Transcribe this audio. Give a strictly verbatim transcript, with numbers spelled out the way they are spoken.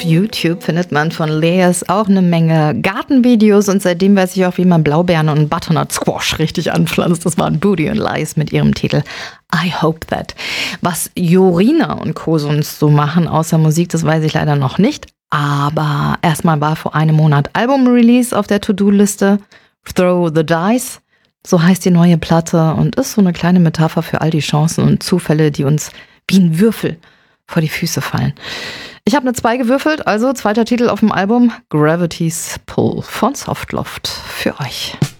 YouTube findet man von Layers auch eine Menge Gartenvideos und seitdem weiß ich auch, wie man Blaubeeren und Butternut Squash richtig anpflanzt. Das waren Booty and Lies mit ihrem Titel I Hope That. Was Jorina und Co. sonst so machen außer Musik, das weiß ich leider noch nicht. Aber erstmal war vor einem Monat Album-Release auf der To-Do-Liste. Throw the Dice, so heißt die neue Platte und ist so eine kleine Metapher für all die Chancen und Zufälle, die uns wie ein Würfel vor die Füße fallen. Ich habe eine zwei gewürfelt, also zweiter Titel auf dem Album, Gravity's Pull von Softloft für euch.